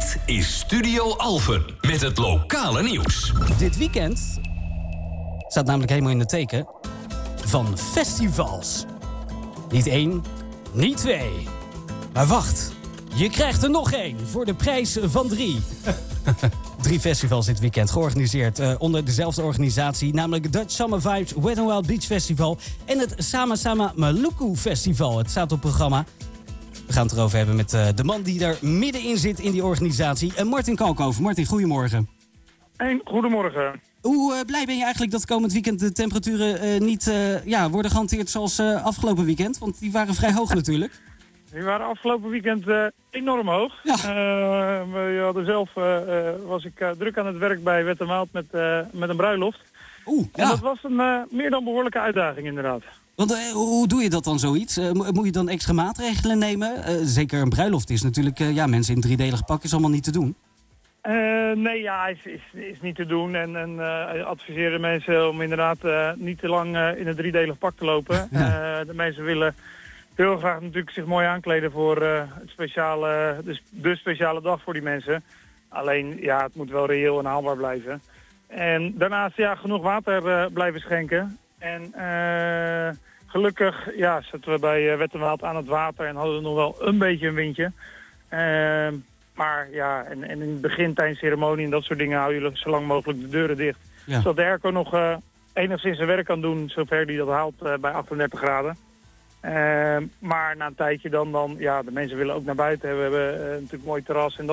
Dit is Studio Alphen met het lokale nieuws. Dit weekend staat namelijk helemaal in het teken van festivals. Niet 1, niet 2. Maar wacht, je krijgt er nog 1 voor de prijs van 3. 3 festivals dit weekend, georganiseerd onder dezelfde organisatie. Namelijk Dutch Summer Vibes Wet n Wild Beach Festival en het Sama Sama Maluku Festival. Het staat op programma. We gaan het erover hebben met de man die daar middenin zit in die organisatie. Martin Kalkoven. Martin, goedemorgen. Goedemorgen. Hoe blij ben je eigenlijk dat komend weekend de temperaturen niet worden gehanteerd zoals afgelopen weekend? Want die waren vrij hoog natuurlijk. Die waren afgelopen weekend enorm hoog. Ja. We hadden zelf, was ik druk aan het werk bij Wet n Wild met een bruiloft. En dat was een meer dan behoorlijke uitdaging inderdaad. Want hoe doe je dat dan zoiets? Moet je dan extra maatregelen nemen? Zeker een bruiloft is natuurlijk, mensen in 3-delig pak is allemaal niet te doen. Nee, ja, is niet te doen. En adviseren mensen om inderdaad niet te lang in een 3-delig pak te lopen. Ja. De mensen willen heel graag natuurlijk zich mooi aankleden voor het speciale, de speciale dag voor die mensen. Alleen, ja, het moet wel reëel en haalbaar blijven. En daarnaast, ja, genoeg water blijven schenken. En gelukkig, ja, zaten we bij Wet n Wild aan het water en hadden we nog wel een beetje een windje. Maar ja, en in het begin tijdens ceremonie en dat soort dingen hou je zo lang mogelijk de deuren dicht. Ja. Zodat de airco nog enigszins zijn werk kan doen, zover die dat haalt bij 38 graden. Maar na een tijdje dan ja, de mensen willen ook naar buiten. We hebben natuurlijk een mooi terras en dat